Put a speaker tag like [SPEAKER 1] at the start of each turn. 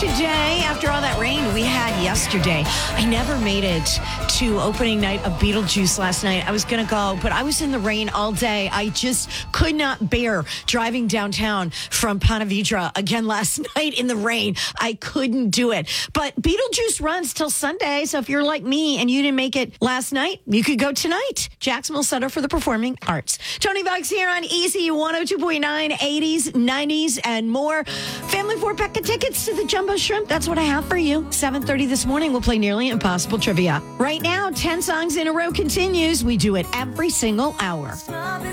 [SPEAKER 1] today after all that rain we had yesterday. I never made it to opening night of Beetlejuice last night. I was going to go, but I was in the rain all day. I just could not bear driving downtown from Ponte Vedra again last night in the rain. I couldn't do it. But Beetlejuice runs till Sunday, so if you're like me and you didn't make it last night, you could go tonight. Jacksonville Center for the Performing Arts. Tony Bugs here on Easy 102.9, 80s, 90s, and more. Family 4-pack of tickets to the Jumbo Shrimp. That's what I have for you. 7:30 this morning, we'll play Nearly Impossible Trivia. Right now, 10 songs in a row continues. We do it every single hour.